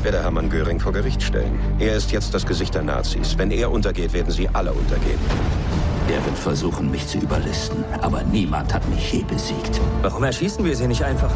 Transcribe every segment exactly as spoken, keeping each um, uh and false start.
werde Hermann Göring vor Gericht stellen. Er ist jetzt das Gesicht der Nazis. Wenn er untergeht, werden sie alle untergehen. Er wird versuchen, mich zu überlisten. Aber niemand hat mich je besiegt. Warum erschießen wir sie nicht einfach?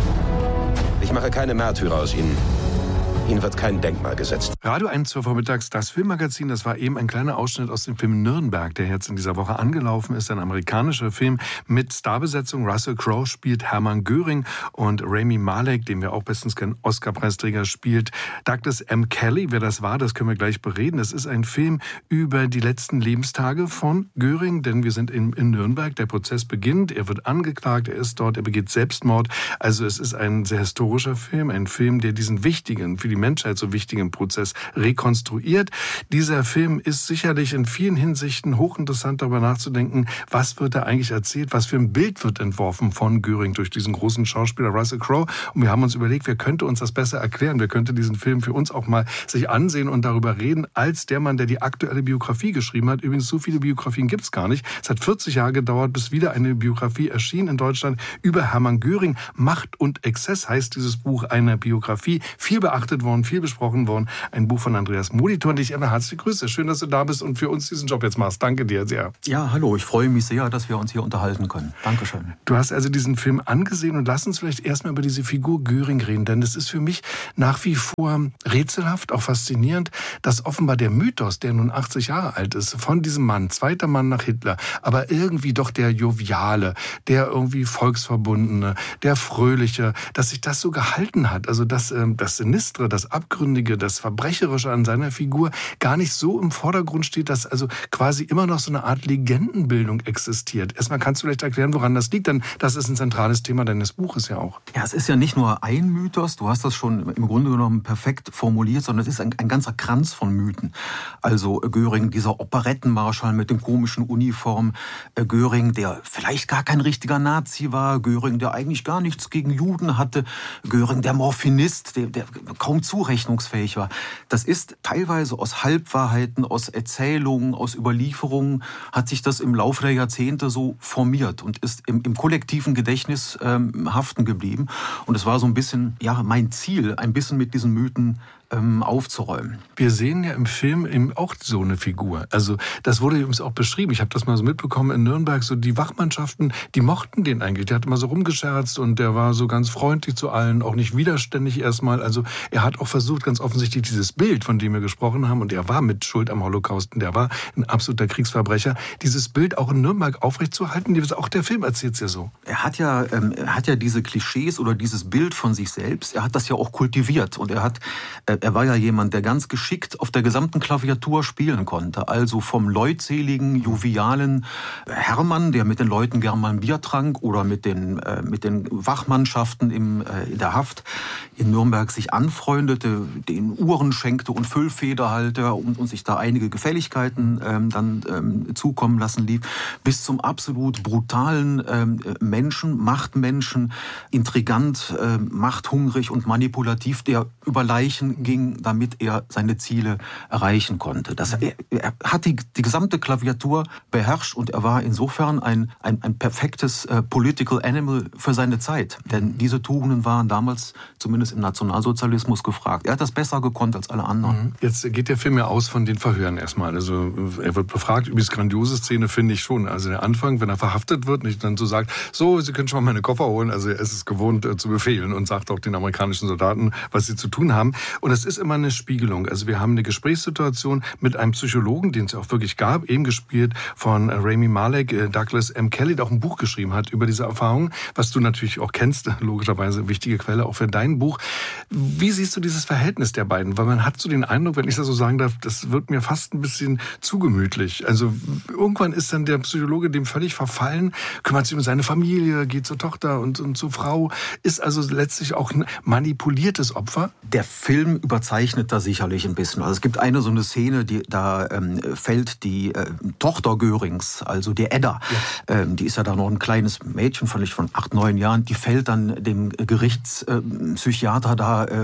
Ich mache keine Märtyrer aus ihnen. Ihnen wird kein Denkmal gesetzt. Radio eins Uhr vormittags, das Filmmagazin, das war eben ein kleiner Ausschnitt aus dem Film Nürnberg, der jetzt in dieser Woche angelaufen ist. Ein amerikanischer Film mit Starbesetzung. Russell Crowe spielt Hermann Göring und Rami Malek, den wir auch bestens kennen, Oscar-Preisträger, spielt Douglas M. Kelly. Wer das war, das können wir gleich bereden. Es ist ein Film über die letzten Lebenstage von Göring, denn wir sind in, in Nürnberg. Der Prozess beginnt, er wird angeklagt, er ist dort, er begeht Selbstmord. Also es ist ein sehr historischer Film, ein Film, der diesen wichtigen, für die Menschheit so wichtigen Prozess rekonstruiert. Dieser Film ist sicherlich in vielen Hinsichten hochinteressant, darüber nachzudenken, was wird da eigentlich erzählt, was für ein Bild wird entworfen von Göring durch diesen großen Schauspieler Russell Crowe. Und wir haben uns überlegt, wer könnte uns das besser erklären, wer könnte diesen Film für uns auch mal sich ansehen und darüber reden, als der Mann, der die aktuelle Biografie geschrieben hat. Übrigens, so viele Biografien gibt es gar nicht. Es hat vierzig Jahre gedauert, bis wieder eine Biografie erschien in Deutschland über Hermann Göring. Macht und Exzess heißt dieses Buch, eine Biografie, viel beachtet worden, viel besprochen worden. Ein Buch von Andreas Molitor, und ich Anna, herzliche Grüße. Schön, dass du da bist und für uns diesen Job jetzt machst. Danke dir sehr. Ja, hallo. Ich freue mich sehr, dass wir uns hier unterhalten können. Dankeschön. Du hast also diesen Film angesehen und lass uns vielleicht erstmal über diese Figur Göring reden, denn das ist für mich nach wie vor rätselhaft, auch faszinierend, dass offenbar der Mythos, der nun achtzig Jahre alt ist, von diesem Mann, zweiter Mann nach Hitler, aber irgendwie doch der Joviale, der irgendwie Volksverbundene, der Fröhliche, dass sich das so gehalten hat. Also das, das Sinistre, das Abgründige, das Verbrecherische an seiner Figur gar nicht so im Vordergrund steht, dass also quasi immer noch so eine Art Legendenbildung existiert. Erstmal kannst du vielleicht erklären, woran das liegt, denn das ist ein zentrales Thema deines Buches ja auch. Ja, es ist ja nicht nur ein Mythos, du hast das schon im Grunde genommen perfekt formuliert, sondern es ist ein, ein ganzer Kranz von Mythen. Also Göring, dieser Operettenmarschall mit dem komischen Uniform, Göring, der vielleicht gar kein richtiger Nazi war, Göring, der eigentlich gar nichts gegen Juden hatte, Göring, der Morphinist, der, der kaum zurechnungsfähig war. Das ist teilweise aus Halbwahrheiten, aus Erzählungen, aus Überlieferungen, hat sich das im Laufe der Jahrzehnte so formiert und ist im, im kollektiven Gedächtnis ähm, haften geblieben. Und es war so ein bisschen, ja, mein Ziel, ein bisschen mit diesen Mythen ähm, aufzuräumen. Wir sehen ja im Film eben auch so eine Figur. Also das wurde übrigens auch beschrieben. Ich habe das mal so mitbekommen in Nürnberg. So die Wachmannschaften, die mochten den eigentlich. Der hat immer so rumgescherzt und der war so ganz freundlich zu allen, auch nicht widerständig erstmal. Also er hat auch versucht, ganz offensichtlich dieses Bild, von dem wir gesprochen haben, und er war mit Schuld am Holocaust, und der war ein absoluter Kriegsverbrecher, dieses Bild auch in Nürnberg aufrechtzuerhalten. Auch der Film erzählt es ja so. Er hat ja, ähm, er hat ja diese Klischees oder dieses Bild von sich selbst, er hat das ja auch kultiviert. Und er hat, äh, er war ja jemand, der ganz geschickt auf der gesamten Klaviatur spielen konnte. Also vom leutseligen, jovialen Hermann, der mit den Leuten gern mal ein Bier trank oder mit den, äh, mit den Wachmannschaften im, äh, in der Haft in Nürnberg sich anfreundete, den Uhren schenkte und Füllfederhalter und, und sich da einige Gefälligkeiten ähm, dann ähm, zukommen lassen lief, bis zum absolut brutalen ähm, Menschen, Machtmenschen, intrigant, äh, machthungrig und manipulativ, der über Leichen ging, damit er seine Ziele erreichen konnte. Das, er, er hat die, die gesamte Klaviatur beherrscht und er war insofern ein, ein, ein perfektes äh, Political Animal für seine Zeit. Denn diese Tugenden waren damals, zumindest im Nationalsozialismus, gefragt. Er hat das besser gekonnt als alle anderen. Jetzt geht der Film ja aus von den Verhören erstmal. Also er wird befragt, übrigens grandiose Szene finde ich schon. Also der Anfang, wenn er verhaftet wird, nicht dann so sagt, so, Sie können schon mal meine Koffer holen. Also er ist es gewohnt äh, zu befehlen und sagt auch den amerikanischen Soldaten, was sie zu tun haben. Und es ist immer eine Spiegelung. Also wir haben eine Gesprächssituation mit einem Psychologen, den es auch wirklich gab, eben gespielt von äh, Rami Malek, äh, Douglas M. Kelly, der auch ein Buch geschrieben hat über diese Erfahrung, was du natürlich auch kennst, logischerweise wichtige Quelle auch für dein Buch. Wie siehst du dieses Verhältnis der beiden? Weil man hat so den Eindruck, wenn ich das so sagen darf, das wird mir fast ein bisschen zu gemütlich. Also irgendwann ist dann der Psychologe dem völlig verfallen, kümmert sich um seine Familie, geht zur Tochter und, und zur Frau, ist also letztlich auch ein manipuliertes Opfer. Der Film überzeichnet da sicherlich ein bisschen. Also es gibt eine so eine Szene, die da ähm, fällt die äh, Tochter Görings, also die Edda, ja. ähm, die ist ja da noch ein kleines Mädchen, vielleicht von acht, neun Jahren, die fällt dann dem Gerichtspsychiater äh, da ähm, um den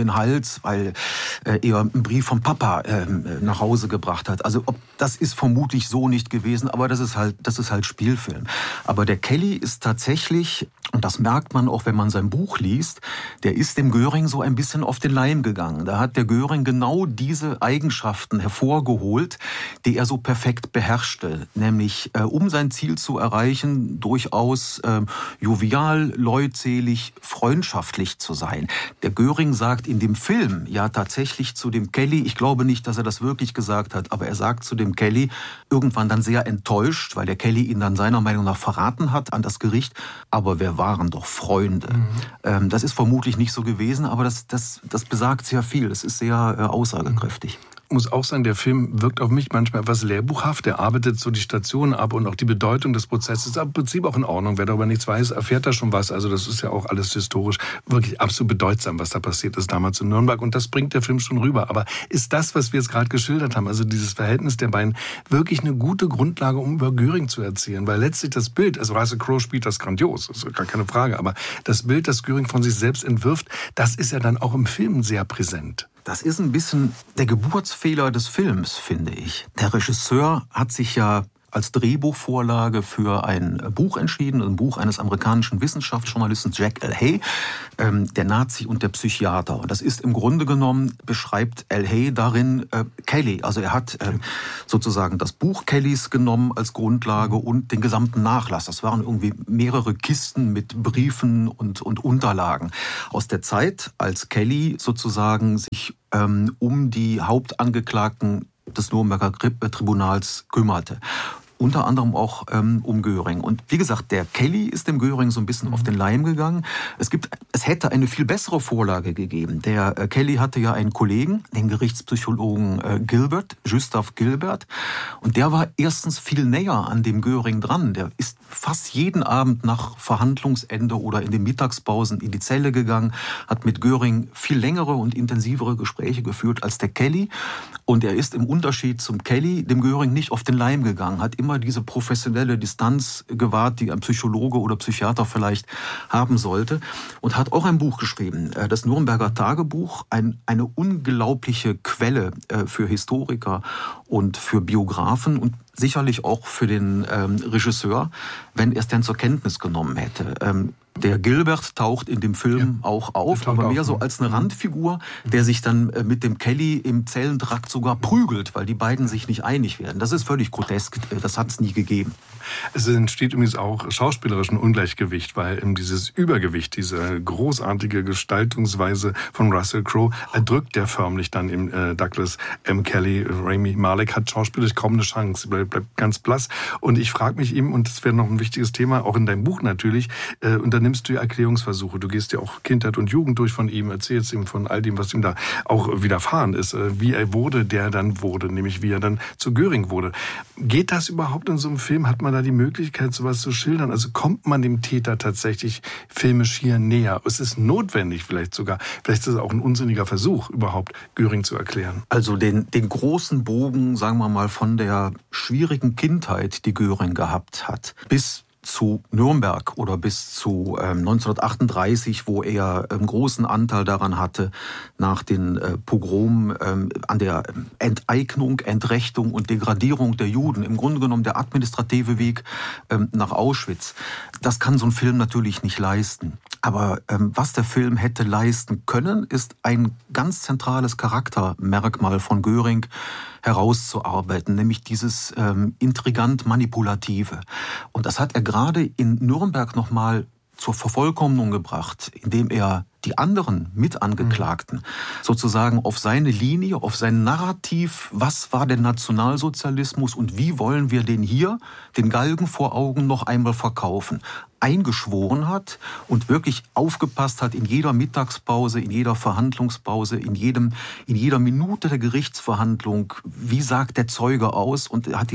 den Hals, weil äh, er einen Brief vom Papa äh, nach Hause gebracht hat. Also ob, das ist vermutlich so nicht gewesen, aber das ist halt, das ist halt Spielfilm. Aber der Kelly ist tatsächlich, und das merkt man auch, wenn man sein Buch liest, der ist dem Göring so ein bisschen auf den Leim gegangen. Da hat der Göring genau diese Eigenschaften hervorgeholt, die er so perfekt beherrschte. Nämlich, äh, um sein Ziel zu erreichen, durchaus äh, jovial, leutselig, freundschaftlich zu sein. Der Göring sagt in dem Film ja tatsächlich zu dem Kelly, ich glaube nicht, dass er das wirklich gesagt hat, aber er sagt zu dem Kelly, irgendwann dann sehr enttäuscht, weil der Kelly ihn dann seiner Meinung nach verraten hat an das Gericht, aber wir waren doch Freunde. Mhm. Ähm, das ist vermutlich nicht so gewesen, aber das, das, das besagt sehr viel, das ist sehr äh, aussagekräftig. Muss auch sagen, der Film wirkt auf mich manchmal etwas lehrbuchhaft. Er arbeitet so die Stationen ab und auch die Bedeutung des Prozesses ist im Prinzip auch in Ordnung. Wer darüber nichts weiß, erfährt da schon was. Also das ist ja auch alles historisch wirklich absolut bedeutsam, was da passiert ist damals in Nürnberg. Und das bringt der Film schon rüber. Aber ist das, was wir jetzt gerade geschildert haben, also dieses Verhältnis der beiden, wirklich eine gute Grundlage, um über Göring zu erzählen? Weil letztlich das Bild, also Russell Crowe spielt das grandios, das ist gar keine Frage, aber das Bild, das Göring von sich selbst entwirft, das ist ja dann auch im Film sehr präsent. Das ist ein bisschen der Geburtsfehler des Films, finde ich. Der Regisseur hat sich ja als Drehbuchvorlage für ein Buch entschieden, ein Buch eines amerikanischen Wissenschaftsjournalisten Jack L. Hay, ähm, Der Nazi und der Psychiater. Und das ist im Grunde genommen, beschreibt L. Hay darin äh, Kelly. Also er hat äh, sozusagen das Buch Kellys genommen als Grundlage und den gesamten Nachlass. Das waren irgendwie mehrere Kisten mit Briefen und, und Unterlagen aus der Zeit, als Kelly sozusagen sich ähm, um die Hauptangeklagten des Nürnberger Tribunals kümmerte. Unter anderem auch ähm, um Göring. Und wie gesagt, der Kelly ist dem Göring so ein bisschen mhm. auf den Leim gegangen. Es gibt, es hätte eine viel bessere Vorlage gegeben. Der äh, Kelly hatte ja einen Kollegen, den Gerichtspsychologen äh, Gilbert, Gustav Gilbert. Und der war erstens viel näher an dem Göring dran. Der ist fast jeden Abend nach Verhandlungsende oder in den Mittagspausen in die Zelle gegangen, hat mit Göring viel längere und intensivere Gespräche geführt als der Kelly. Und er ist im Unterschied zum Kelly dem Göring nicht auf den Leim gegangen, hat immer diese professionelle Distanz gewahrt, die ein Psychologe oder Psychiater vielleicht haben sollte, und hat auch ein Buch geschrieben, das Nürnberger Tagebuch, ein, eine unglaubliche Quelle für Historiker und für Biografen und sicherlich auch für den ähm, Regisseur, wenn er es denn zur Kenntnis genommen hätte. Ähm, Der Gilbert taucht in dem Film ja, auch auf, aber mehr auf, so als eine Randfigur, der sich dann mit dem Kelly im Zellentrakt sogar prügelt, weil die beiden sich nicht einig werden. Das ist völlig grotesk, das hat es nie gegeben. Es entsteht übrigens auch schauspielerisch ein Ungleichgewicht, weil eben dieses Übergewicht, diese großartige Gestaltungsweise von Russell Crowe erdrückt der förmlich dann im äh, Douglas M. Kelly. Rami Malek hat schauspielerisch kaum eine Chance, bleibt, bleibt ganz blass. Und ich frage mich eben, und das wäre noch ein wichtiges Thema, auch in deinem Buch natürlich, äh, und dann nimmst du Erklärungsversuche. Du gehst ja auch Kindheit und Jugend durch von ihm, erzählst ihm von all dem, was ihm da auch widerfahren ist, äh, wie er wurde, der dann wurde, nämlich wie er dann zu Göring wurde. Geht das überhaupt in so einem Film? Hat man da die Möglichkeit, sowas zu schildern? Also kommt man dem Täter tatsächlich filmisch hier näher? Ist es notwendig vielleicht sogar? Vielleicht ist es auch ein unsinniger Versuch, überhaupt Göring zu erklären. Also den, den großen Bogen, sagen wir mal, von der schwierigen Kindheit, die Göring gehabt hat, bis zu Nürnberg oder bis zu ähm, neunzehnhundertachtunddreißig, wo er einen großen Anteil daran hatte, nach den äh, Pogromen ähm, an der Enteignung, Entrechtung und Degradierung der Juden, im Grunde genommen der administrative Weg ähm, nach Auschwitz. Das kann so ein Film natürlich nicht leisten. Aber ähm, was der Film hätte leisten können, ist ein ganz zentrales Charaktermerkmal von Göring herauszuarbeiten, nämlich dieses ähm, intrigant-manipulative. Und das hat er gerade in Nürnberg nochmal zur Vervollkommnung gebracht, indem er die anderen Mitangeklagten sozusagen auf seine Linie, auf sein Narrativ, was war der Nationalsozialismus und wie wollen wir den hier, den Galgen vor Augen, noch einmal verkaufen, eingeschworen hat und wirklich aufgepasst hat in jeder Mittagspause, in jeder Verhandlungspause, in jedem, in jeder Minute der Gerichtsverhandlung, wie sagt der Zeuge aus, und er hat die dann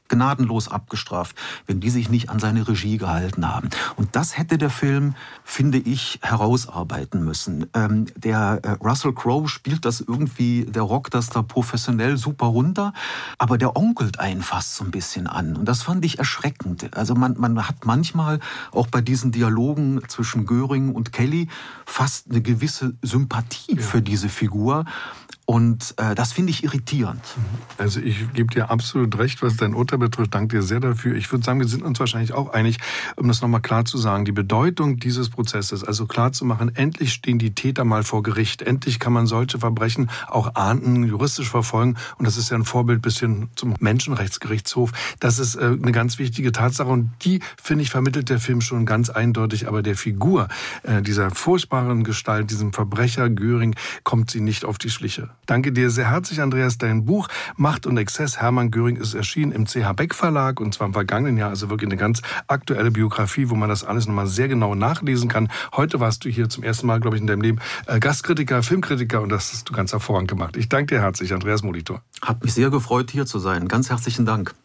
gnadenlos abgestraft, wenn die sich nicht an seine Regie gehalten haben. Und das hätte der Film, finde ich, herausarbeiten müssen. Ähm, der äh, Russell Crowe spielt das irgendwie, der rockt das da professionell super runter, aber der onkelt einen fast so ein bisschen an. Und das fand ich erschreckend. Also man, man hat manchmal auch bei diesen Dialogen zwischen Göring und Kelly fast eine gewisse Sympathie ja. für diese Figur. Und äh, das finde ich irritierend. Also ich gebe dir absolut recht, was dein Urteil betrifft. Danke dir sehr dafür. Ich würde sagen, wir sind uns wahrscheinlich auch einig, um das nochmal klar zu sagen, die Bedeutung dieses Prozesses, also klar zu machen, endlich stehen die Täter mal vor Gericht. Endlich kann man solche Verbrechen auch ahnden, juristisch verfolgen. Und das ist ja ein Vorbild bis hin zum Menschenrechtsgerichtshof. Das ist äh, eine ganz wichtige Tatsache. Und die, finde ich, vermittelt der Film schon ganz eindeutig. Aber der Figur, äh, dieser furchtbaren Gestalt, diesem Verbrecher Göring, kommt sie nicht auf die Schliche. Danke dir sehr herzlich, Andreas. Dein Buch Macht und Exzess, Hermann Göring, ist erschienen im C H Beck Verlag und zwar im vergangenen Jahr. Also wirklich eine ganz aktuelle Biografie, wo man das alles nochmal sehr genau nachlesen kann. Heute warst du hier zum ersten Mal, glaube ich, in deinem Leben äh, Gastkritiker, Filmkritiker und das hast du ganz hervorragend gemacht. Ich danke dir herzlich, Andreas Molitor. Hat mich sehr gefreut, hier zu sein. Ganz herzlichen Dank.